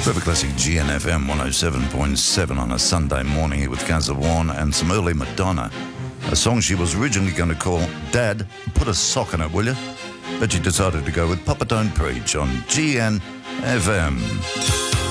River Classic GNFM 107.7 on a Sunday morning here with Kazza Warren and some early Madonna. A song she was originally going to call Dad, Put a Sock in It, Will You? But she decided to go with Papa Don't Preach on GNFM.